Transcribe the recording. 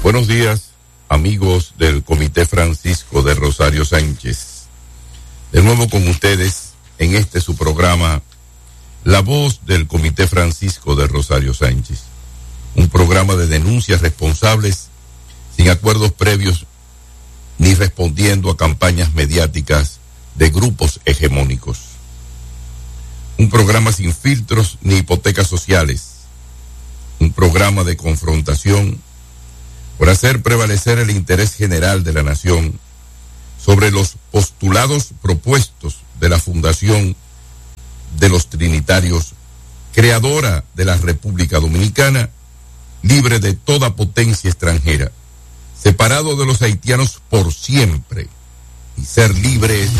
Buenos días, amigos del Comité Francisco de Rosario Sánchez. De nuevo con ustedes en este su programa, La Voz del Comité Francisco de Rosario Sánchez. Un programa de denuncias responsables, sin acuerdos previos ni respondiendo a campañas mediáticas de grupos hegemónicos. Un programa sin filtros ni hipotecas sociales. Un programa de confrontación por hacer prevalecer el interés general de la nación sobre los postulados propuestos de la Fundación de los Trinitarios, creadora de la República Dominicana, libre de toda potencia extranjera, separado de los haitianos por siempre y ser libre